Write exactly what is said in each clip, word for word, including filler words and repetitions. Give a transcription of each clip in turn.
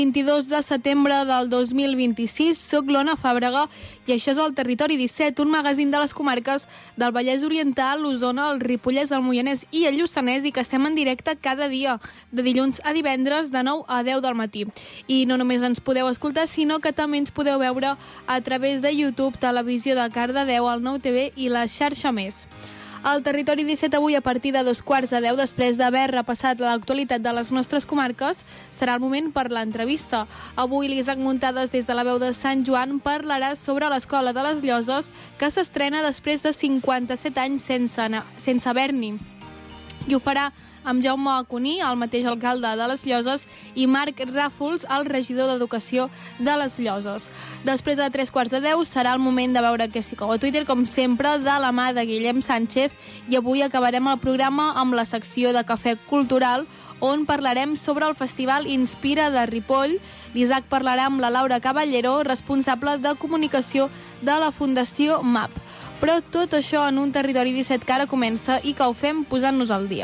vint-i-dos de setembre del dos mil vint-i-sis, soc l'Ona Fàbrega i això és el Territori disset, un magazín de les comarques del Vallès Oriental, l'Osona, el Ripollès, el Moianès i el Lluçanès, i que estem en directe cada dia, de dilluns a divendres, de nou a deu del matí. I no només ens podeu escoltar, sinó que també ens podeu veure a través de YouTube, Televisió de Cardedeu, el Nou T V i la xarxa Més. El Territori disset avui a partir de dos quarts de deu, després d'haver repassat l'actualitat de les nostres comarques, serà el moment per l'entrevista. Avui l'Isaac Muntades, des de la veu de Sant Joan, parlarà sobre l'Escola de les Lloses, que s'estrena després de cinquanta-set anys sense, sense haver-n'hi. I ho farà amb Jaume Acuní, el mateix alcalde de les Lloses, i Marc Ràfols, el regidor d'Educació de les Lloses. Després de tres quarts de deu serà el moment de veure què s'hi cou a Twitter, com sempre, de la mà de Guillem Sánchez, i avui acabarem el programa amb la secció de Cafè Cultural, on parlarem sobre el Festival Inspira de Ripoll. L'Isaac parlarà amb la Laura Caballero, responsable de comunicació de la Fundació M A P. Però tot això en un Territori disset que ara comença i que ho fem posant-nos al dia.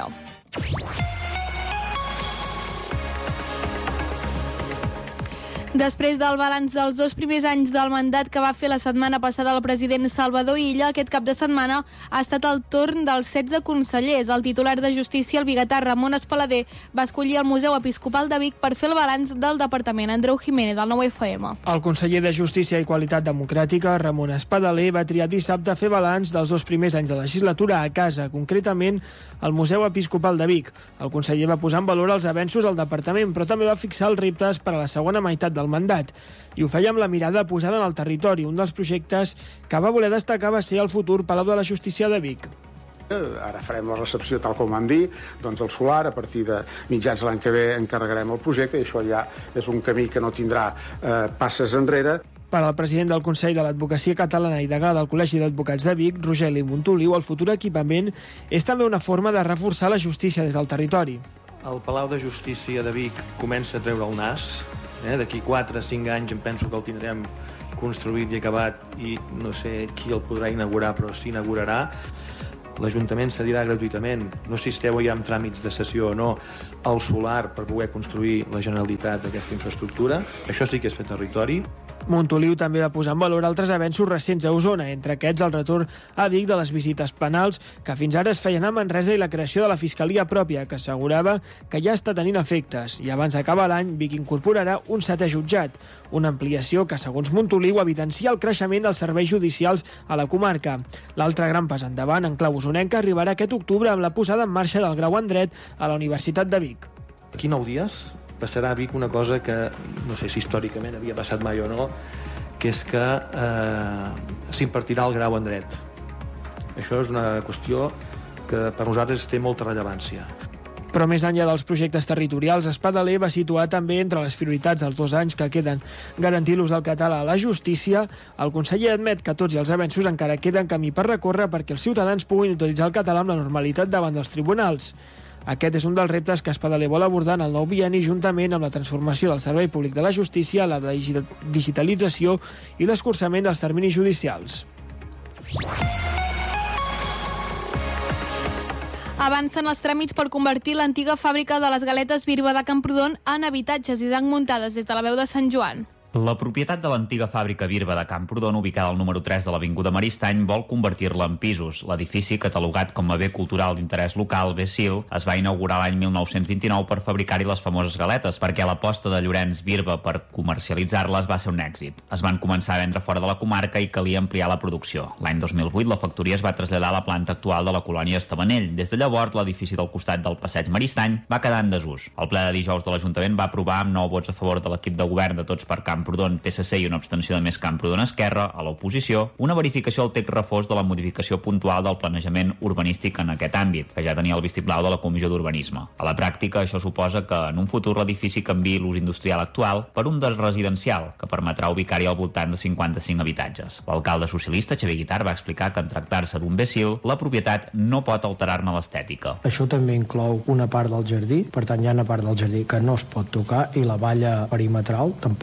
Després del balanç dels dos primers anys del mandat que va fer la setmana passada el president Salvador Illa, aquest cap de setmana ha estat el torn dels setze consellers. El titular de Justícia, el biguetà Ramon Espalader, va escollir el Museu Episcopal de Vic per fer el balanç del departament. Andreu Jiménez, del nou F M. El conseller de Justícia i Qualitat Democràtica, Ramon Espadaler, va triar dissabte fer balanç dels dos primers anys de legislatura a casa, concretament al Museu Episcopal de Vic. El conseller va posar en valor els avenços al departament, però també va fixar els reptes per a la segona meitat del mandat, i ho feia amb la mirada posada en el territori. Un dels projectes que va voler destacar va ser el futur Palau de la Justícia de Vic. Ara farem la recepció tal com vam dir, doncs el solar, a partir de mitjans l'any que ve encarregarem el projecte, i això ja és un camí que no tindrà eh, passes enrere. Per al president del Consell de l'Advocacia Catalana i degà del Col·legi d'Advocats de Vic, Rogeli Montoliu, el futur equipament és també una forma de reforçar la justícia des del territori. El Palau de Justícia de Vic comença a treure el nas. Eh? D'aquí quatre o cinc anys em penso que el tindrem construït i acabat, i no sé qui el podrà inaugurar, però s'inaugurarà. L'Ajuntament cedirà gratuïtament, no sé si esteu ja en tràmits de cessió o no, el solar per poder construir la Generalitat d'aquesta infraestructura. Això sí que és fer territori. Montoliu també va posar en valor altres avenços recents a Osona, entre aquests el retorn a Vic de les visites penals que fins ara es feien a Manresa i la creació de la Fiscalia pròpia, que assegurava que ja està tenint efectes. I abans d'acabar l'any, Vic incorporarà un setè jutjat, una ampliació que, segons Montoliu, evidencia el creixement dels serveis judicials a la comarca. L'altre gran pas endavant, en clau osonenca, arribarà aquest octubre amb la posada en marxa del grau en dret a la Universitat de Vic. Aquí nou dies passarà a Vic una cosa que no sé si històricament havia passat mai o no, que és que eh, s'impartirà el grau en dret. Això és una qüestió que per nosaltres té molta rellevància. Però més enllà dels projectes territorials, Espadaler va situar també entre les prioritats dels dos anys que queden garantir l'ús del català a la justícia. El conseller admet que tots i els avenços encara queden camí per recórrer perquè els ciutadans puguin utilitzar el català amb la normalitat davant dels tribunals. Aquest és un dels reptes que Espadaler vol abordar en el nou bienni, juntament amb la transformació del servei públic de la justícia, la digitalització i l'escurçament dels terminis judicials. Avancen els tràmits per convertir l'antiga fàbrica de les galetes Birba de Camprodon en habitatges. Isaac Muntades, des de la veu de Sant Joan. La propietat de l'antiga fàbrica Birba de Camprodon, ubicada al número tres de l'Avinguda Maristany, vol convertir-la en pisos. L'edifici, catalogat com a bé cultural d'interès local, B S I L, es va inaugurar l'any mil nou-cents vint-i-nou per fabricar-hi les famoses galetes, perquè l'aposta de Llorenç Birba per comercialitzar-les va ser un èxit. Es van començar a vendre fora de la comarca i calia ampliar la producció. L'any dos mil vuit la factoria es va traslladar a la planta actual de la colònia Estabanell. Des de llavors, l'edifici del costat del passeig Maristany va quedar en desús. El ple de dijous de l'Ajuntament va aprovar amb nou vots a favor de l'equip de govern de Tots per Camprodon, P S C i una abstenció de Més Camprodon Esquerra, a l'oposició, una verificació al text refós de la modificació puntual del planejament urbanístic en aquest àmbit, que ja tenia el vistiplau de la Comissió d'Urbanisme. A la pràctica, això suposa que en un futur l'edifici canviï l'ús industrial actual per un de residencial, que permetrà ubicar-hi al voltant de cinquanta-cinc habitatges. L'alcalde socialista, Xavier Guitart, va explicar que en tractar-se d'un B S I L, la propietat no pot alterar-ne l'estètica. Això també inclou una part del jardí, per tant hi ha una part del jardí que no es pot tocar, i la valla perimetral tampoc es pot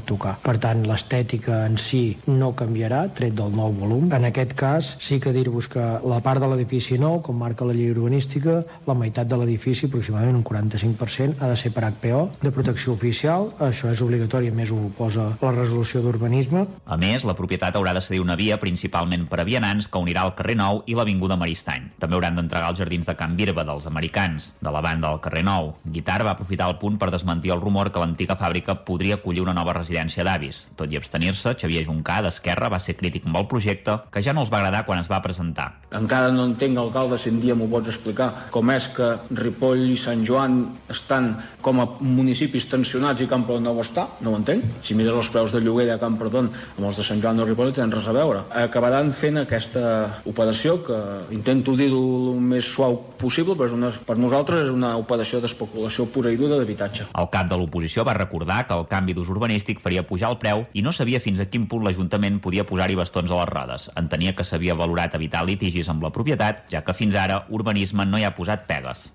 pot tocar. Per tant, l'estètica en si no canviarà, tret del nou volum. En aquest cas, sí que dir-vos que la part de l'edifici nou, com marca la llei urbanística, la meitat de l'edifici, aproximadament un quaranta-cinc per cent, ha de ser per H P O, de protecció oficial. Això és obligatori, a més ho posa la resolució d'urbanisme. A més, la propietat haurà de cedir una via principalment per a vianants que unirà el carrer Nou i l'avinguda Maristany. També hauran d'entregar els jardins de Can Birba dels americans, de la banda del carrer Nou. Guitar va aprofitar el punt per desmentir el rumor que l'antiga fàbrica podria acollir una nova residència d'avis. Tot i abstenir-se, Xavier Juncà, d'Esquerra, va ser crític amb el projecte, que ja no els va agradar quan es va presentar. Encara no entenc, alcalde, si un dia m'ho pots explicar, com és que Ripoll i Sant Joan estan com a municipis tensionats i Camprodon no ho està? No ho entenc. Si mires els preus de lloguer de Camprodon amb els de Sant Joan de Ripoll no tenen res a veure. Acabaran fent aquesta operació que intento dir-ho el més suau possible, però és una, per nosaltres és una operació d'especulació pura i dura d'habitatge. El cap de l'oposició va recordar que el canvi d'ús urbanístic faria pujar el preu i no sabia fins a quin punt l'Ajuntament podia posar-hi bastons a les rodes. Entenia que s'havia valorat evitar litigis amb la propietat, ja que fins ara Urbanisme no hi ha posat pegues.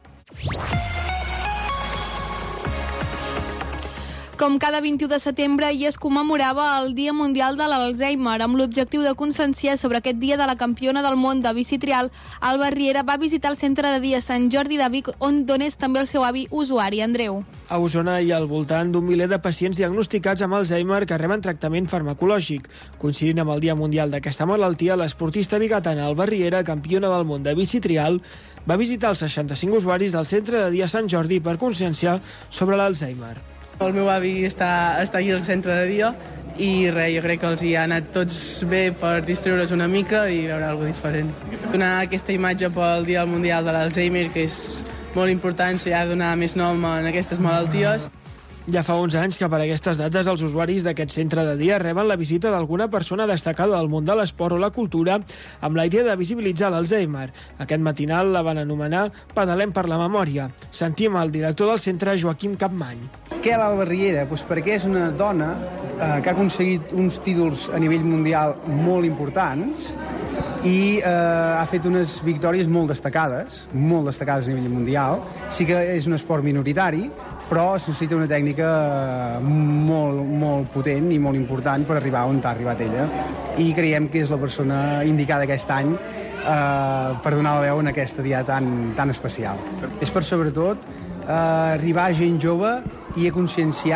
Com cada vint-i-u de setembre, hi es commemorava el Dia Mundial de l'Alzheimer. Amb l'objectiu de conscienciar sobre aquest dia de la campiona del món de bici trial, Alba Riera va visitar el centre de dia Sant Jordi de Vic, on és també el seu avi usuari, Andreu. A Osona hi ha al voltant d'un miler de pacients diagnosticats amb Alzheimer que reben tractament farmacològic. Coincidint amb el Dia Mundial d'aquesta malaltia, l'esportista bigatana Alba Riera, campiona del món de bici trial, va visitar els seixanta-cinc usuaris del centre de dia Sant Jordi per conscienciar sobre l'Alzheimer. El meu avi està, està aquí al centre de dia i res, jo crec que els hi ha anat tots bé per distreure's una mica i veure alguna cosa diferent. Donar aquesta imatge pel Dia Mundial de l'Alzheimer, que és molt important, s'hi ha de donar més nom a aquestes malalties. Ja fa uns anys que per aquestes dates els usuaris d'aquest centre de dia reben la visita d'alguna persona destacada del món de l'esport o la cultura amb la idea de visibilitzar l'Alzheimer. Aquest matinal la van anomenar Pedalem per la Memòria. Sentim el director del centre, Joaquim Capmany. Què l'Alba Riera? Pues perquè és una dona eh, que ha aconseguit uns títols a nivell mundial molt importants i eh, ha fet unes victòries molt destacades, molt destacades a nivell mundial. Sí que és un esport minoritari, però es necessita una tècnica molt, molt potent i molt important per arribar on ha arribat ella. I creiem que és la persona indicada aquest any eh, per donar la veu en aquesta dia tan, tan especial. És per sobretot eh, arribar a gent jove i a conscienciar